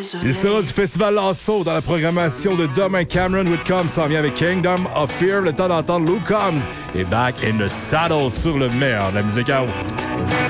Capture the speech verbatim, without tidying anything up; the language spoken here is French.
Il sera du festival Lasso dans la programmation de Dom and Cameron. Whitcomb s'en vient avec Kingdom of Fear. Le temps d'entendre Luke Combs et Back in the Saddle sur le meilleur de la musique à